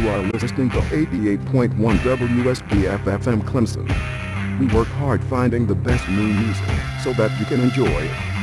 You are listening to 88.1 WSBF-FM Clemson. We work hard finding the best new music so that you can enjoy it.